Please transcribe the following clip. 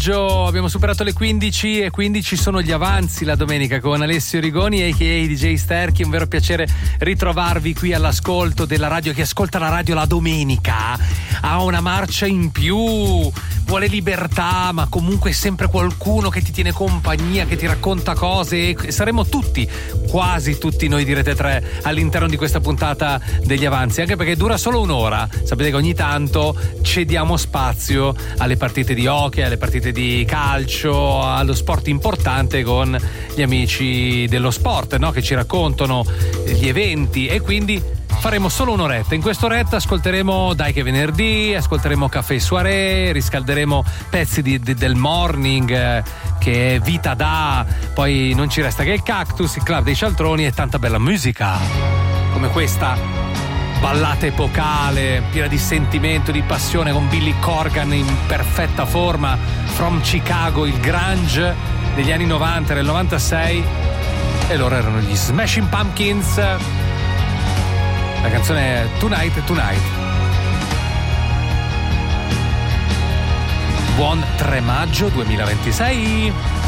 maggio, abbiamo superato le 15 e 15 sono gli avanzi la domenica con Alessio Rigoni a.k.a. DJ Sterchi. È un vero piacere ritrovarvi qui all'ascolto della radio. Chi ascolta la radio la domenica ha una marcia in più, vuole libertà, ma comunque è sempre qualcuno che ti tiene compagnia, che ti racconta cose, e saremo tutti, quasi tutti noi di Rete 3 all'interno di questa puntata degli avanzi, anche perché dura solo un'ora. Sapete che ogni tanto cediamo spazio alle partite di hockey, alle partite di calcio, allo sport importante con gli amici dello sport, no? Che ci raccontano gli eventi, e quindi faremo solo un'oretta. In quest'oretta ascolteremo Dai che venerdì, ascolteremo Caffè Soirée, riscalderemo pezzi del morning, che è Vita Da, poi non ci resta che il Cactus, il Club dei Cialtroni e tanta bella musica come questa ballata epocale piena di sentimento, di passione, con Billy Corgan in perfetta forma, From Chicago, il grunge degli anni 90, del 96, e loro erano gli Smashing Pumpkins. La canzone è Tonight Tonight. Buon 3 maggio 2026.